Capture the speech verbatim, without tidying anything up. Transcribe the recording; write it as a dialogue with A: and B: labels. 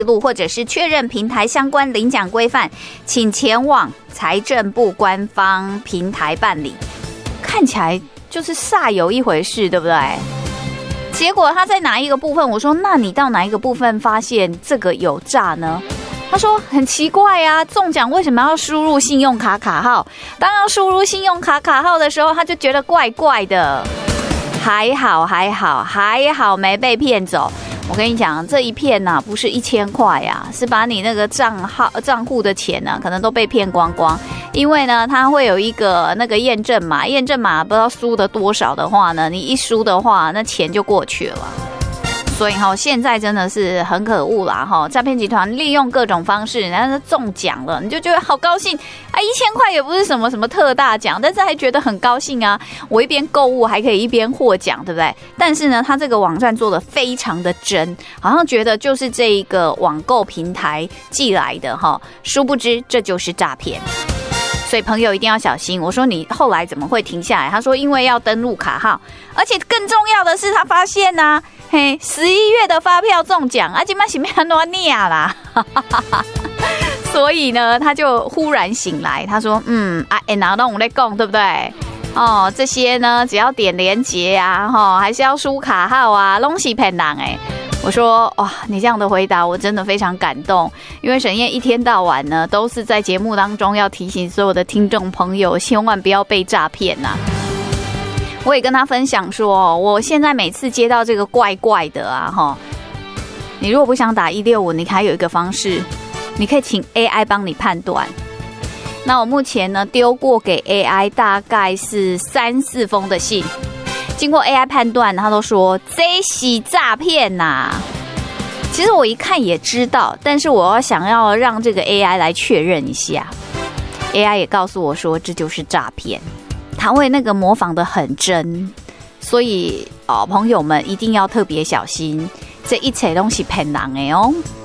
A: 录或者是确认平台相关领奖规范，请前往财政部官方平台办理。看起来就是煞有一回事，对不对？结果他在哪一个部分？我说，那你到哪一个部分发现这个有诈呢？他说很奇怪啊，中奖为什么要输入信用卡卡号？当要输入信用卡卡号的时候，他就觉得怪怪的。还好还好还好没被骗走。我跟你讲，这一骗呐、啊，不是一千块呀，是把你那个账号账户的钱呢、啊，可能都被骗光光。因为呢，它会有一个那个验证码，验证码不知道输的多少的话呢，你一输的话，那钱就过去了。所以哈，现在真的是很可恶啦哈！诈骗集团利用各种方式，然后中奖了，你就觉得好高兴啊！一千块也不是什么什么特大奖，但是还觉得很高兴啊！我一边购物还可以一边获奖，对不对？但是呢，他这个网站做的非常的真，好像觉得就是这一个网购平台寄来的哈，殊不知这就是诈骗。所以朋友一定要小心。我说你后来怎么会停下来？他说因为要登录卡号，而且更重要的是他发现呐、啊，嘿，十一月的发票中奖，啊，今麦是咩诺尼亚啦，所以呢，他就忽然醒来，他说，嗯啊，哎，哪弄我在讲，对不对？哦，这些呢，只要点连结啊，哈、哦，还是要输卡号啊，拢是骗人哎。我说哇，你这样的回答我真的非常感动，因为沈燕一天到晚呢都是在节目当中要提醒所有的听众朋友，千万不要被诈骗呐。我也跟他分享说，我现在每次接到这个怪怪的啊，哈，你如果不想打一六五，你还有一个方式，你可以请 A I 帮你判断。那我目前呢丢过给 A I 大概是三四封的信。经过 A I 判断，他都说这是诈骗呐。其实我一看也知道，但是我要想要让这个 A I 来确认一下。A I 也告诉我说这就是诈骗，他会那个模仿得很真，所以哦，朋友们一定要特别小心，这一切都是骗人的哦。